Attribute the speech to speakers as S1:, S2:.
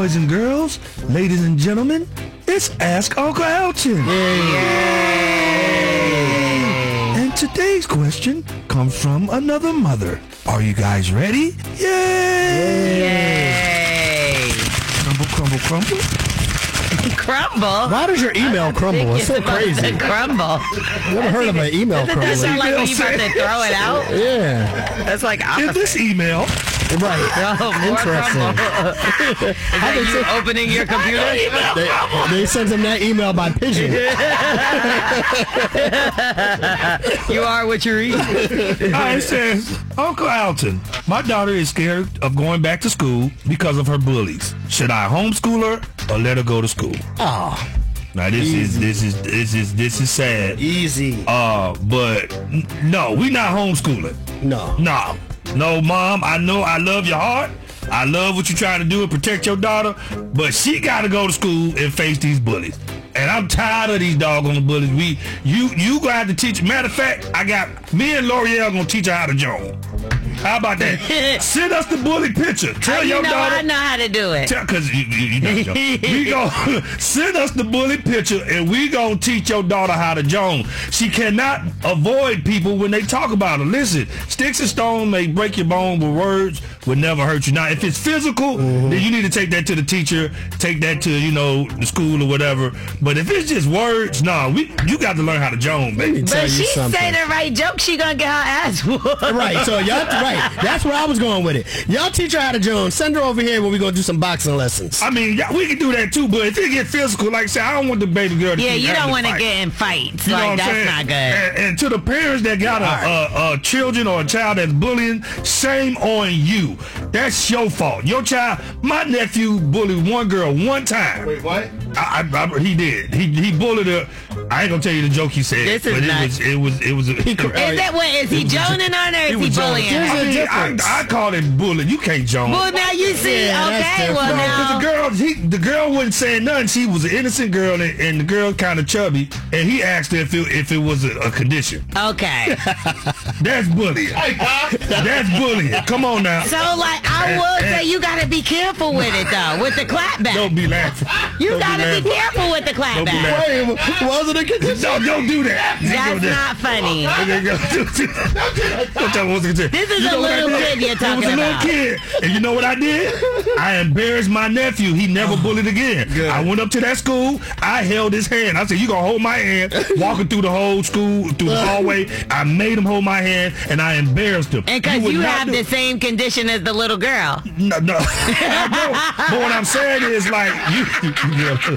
S1: boys and girls, ladies and gentlemen, it's Ask Uncle Elton. And today's question comes from another mother. Are you guys ready? Yay! Crumble, crumble, crumble.
S2: Crumble?
S3: Why does your email crumble? It's so crazy.
S2: Crumble.
S3: Never heard of an email crumble.
S2: Doesn't that sound like when you about to throw it out?
S3: Yeah.
S2: That's like
S1: In this email...
S3: Right.
S2: Oh, more
S3: Interesting.
S2: crumble. Is that you opening your computer?
S3: They sent him that email by pigeon.
S2: You are what you eat.
S1: It says, Uncle Alton, my daughter is scared of going back to school because of her bullies. Should I homeschool her or let her go to school?
S3: Oh.
S1: Now this is sad.
S3: Easy.
S1: But no, we not homeschooling. No, Mom, I know I love your heart. I love what you're trying to do and protect your daughter, but she got to go to school and face these bullies. And I'm tired of these doggone bullies. You gonna have to teach. Matter of fact, me and L'Oreal gonna teach her how to join. How about that? Send us the bully picture. Tell your daughter.
S2: I know how to do it.
S1: Because you know, we gonna send us the bully picture, and we gonna teach your daughter how to join. She cannot avoid people when they talk about her. Listen, sticks and stones may break your bone, but words would never hurt you. Now, if it's physical, then you need to take that to the teacher, take that to the school or whatever. But if it's just words, you got to learn how to join, baby.
S2: But she say the right joke, she gonna get her ass whooped.
S3: Right. So y'all. Right. That's where I was going with it. Y'all teach her how to join. Send her over here when we gonna do some boxing lessons.
S1: I mean, we can do that too, but if it get physical, like I said, I don't want the baby girl to
S2: you don't want to get in fights.
S1: You know
S2: like, that's not good.
S1: And to the parents that got a children or a child that's bullying, shame on you. That's your fault. Your child, my nephew bullied one girl one time.
S3: Wait, what?
S1: He did. He bullied her. I ain't gonna tell you the joke he said.
S2: This is
S1: but
S2: nuts.
S1: It was.
S2: Is he joning on her or is he bullying her?
S1: I call it bullying. You can't join.
S2: Well, now you see. Okay, well now.
S1: The girl wasn't saying nothing. She was an innocent girl, and the girl kind of chubby. And he asked her if it was a condition.
S2: Okay.
S1: That's bullying. That's bullying. Come on now.
S2: So, I will say you got to be careful with it, though, with the clapback.
S1: Don't be laughing.
S2: You got to be careful with the clapback.
S3: Wait, was it a condition?
S1: No, don't do that.
S2: That's not funny. This is a little kid you're talking about.
S1: It was a little kid. And you know what I did? I embarrassed my nephew. He never bullied again. Good. I went up to that school. I held his hand. I said, you going to hold my hand. Walking through the whole school, through the hallway. I made him hold my hand, and I embarrassed him.
S2: And because you have the same condition as the little girl.
S1: No. But what I'm saying is,